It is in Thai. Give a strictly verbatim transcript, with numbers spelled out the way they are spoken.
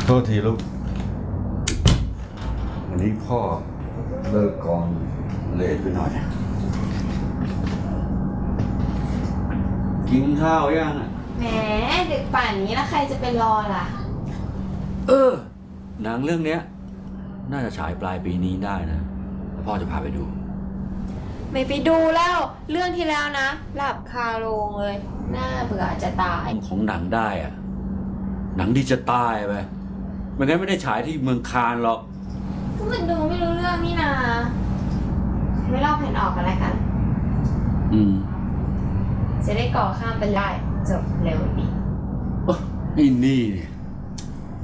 โทษทีลูกวันนี้พ่อเลิกกองเลทไปหน่อยกินข้าวยังอ่ะแหมดึกป่านนี้แล้วใครจะไปรอล่ะเออหนังเรื่องเนี้ยน่าจะฉายปลายปีนี้ได้นะพ่อจะพาไปดูไม่ไปดูแล้วเรื่องที่แล้วนะหลับคาโรงเลยน่าเบื่อจะตายของหนังได้อะหนังดีจะตายไปมันงั้นไม่ได้ฉายที่เมืองคานหรอกก็มันดูไม่รู้เรื่องนี่นาไม่ลอกแผ่นออกกันแล้วกันอืมจะได้ก่อข้ามไปได้จบเร็วดีไอ้นี่